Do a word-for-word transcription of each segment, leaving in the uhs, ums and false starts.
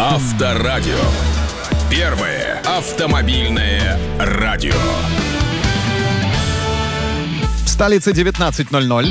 Авторадио. Первое автомобильное радио. Столица девятнадцать ноль ноль.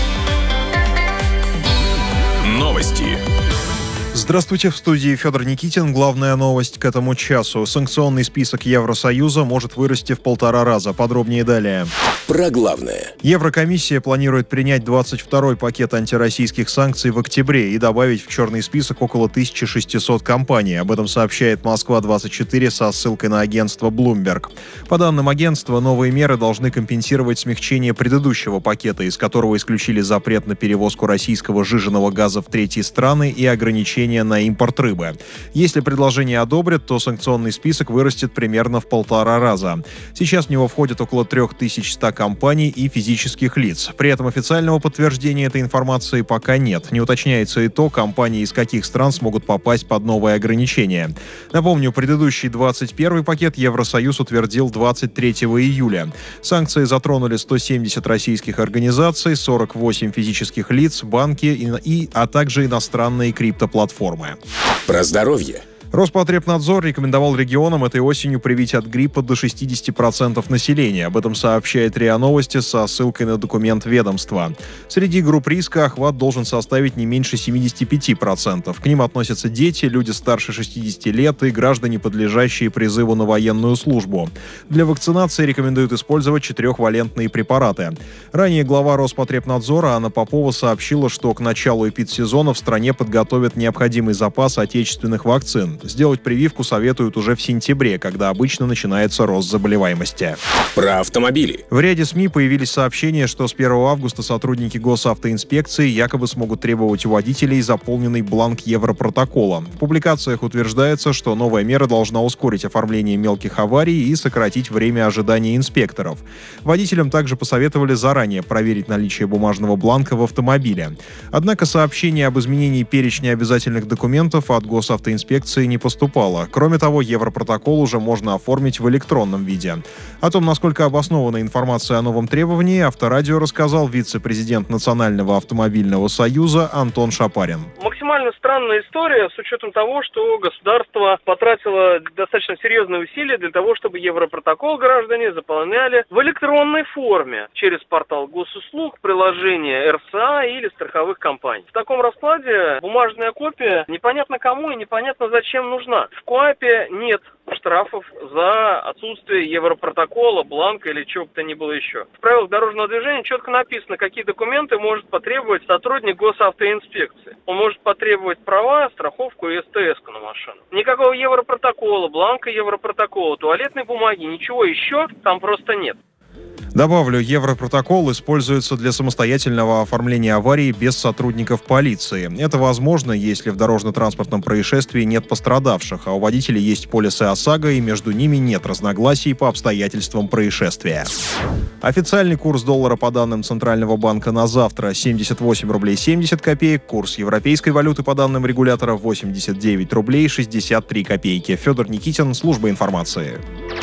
Новости. Здравствуйте, в студии Федор Никитин. Главная новость к этому часу. Санкционный список Евросоюза может вырасти в полтора раза. Подробнее далее. Про главное. Еврокомиссия планирует принять двадцать второй пакет антироссийских санкций в октябре и добавить в черный список около тысяча шестьсот компаний. Об этом сообщает Москва двадцать четыре со ссылкой на агентство Bloomberg. По данным агентства, новые меры должны компенсировать смягчение предыдущего пакета, из которого исключили запрет на перевозку российского сжиженного газа в третьи страны и ограничения на импорт рыбы. Если предложение одобрят, то санкционный список вырастет примерно в полтора раза. Сейчас в него входят около три тысячи сто компаний и физических лиц. При этом официального подтверждения этой информации пока нет. Не уточняется и то, компании из каких стран смогут попасть под новые ограничения. Напомню, предыдущий двадцать первый пакет Евросоюз утвердил двадцать третьего июля. Санкции затронули сто семьдесят российских организаций, сорок восемь физических лиц, банки и, и, а также иностранные криптоплатформы. Про здоровье. Роспотребнадзор рекомендовал регионам этой осенью привить от гриппа до шестьдесят процентов населения. Об этом сообщает РИА Новости со ссылкой на документ ведомства. Среди групп риска охват должен составить не меньше семьдесят пять процентов. К ним относятся дети, люди старше шестидесяти лет и граждане, подлежащие призыву на военную службу. Для вакцинации рекомендуют использовать четырехвалентные препараты. Ранее глава Роспотребнадзора Анна Попова сообщила, что к началу эпидсезона в стране подготовят необходимый запас отечественных вакцин. Сделать прививку советуют уже в сентябре, когда обычно начинается рост заболеваемости. Про автомобили. В ряде СМИ появились сообщения, что с первого августа сотрудники госавтоинспекции якобы смогут требовать у водителей заполненный бланк Европротокола. В публикациях утверждается, что новая мера должна ускорить оформление мелких аварий и сократить время ожидания инспекторов. Водителям также посоветовали заранее проверить наличие бумажного бланка в автомобиле. Однако сообщение об изменении перечня обязательных документов от госавтоинспекции не поступало. Кроме того, Европротокол уже можно оформить в электронном виде. О том, насколько обоснована информация о новом требовании, Авторадио рассказал вице-президент Национального автомобильного союза Антон Шапарин. Максимально странная история с учетом того, что государство потратило достаточно серьезные усилия для того, чтобы Европротокол граждане заполняли в электронной форме через портал госуслуг, приложение эр эс а или страховых компаний. В таком раскладе бумажная копия непонятно кому и непонятно зачем нужна. В КоАПе нет штрафов за отсутствие Европротокола, бланка или чего бы то ни было еще. В правилах дорожного движения четко написано, какие документы может потребовать сотрудник госавтоинспекции. Он может потребовать права, страховку и эс тэ эску на машину. Никакого Европротокола, бланка Европротокола, туалетной бумаги, ничего еще там просто нет. Добавлю, Европротокол используется для самостоятельного оформления аварии без сотрудников полиции. Это возможно, если в дорожно-транспортном происшествии нет пострадавших, а у водителя есть полисы ОСАГО и между ними нет разногласий по обстоятельствам происшествия. Официальный курс доллара по данным Центрального банка на завтра семьдесят восемь рублей семьдесят копеек, курс европейской валюты по данным регулятора восемьдесят девять рублей шестьдесят три копейки. Федор Никитин, служба информации.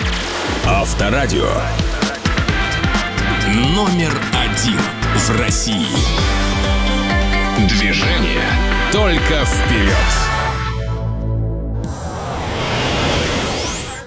Авторадио. Номер один в России. Движение только вперед.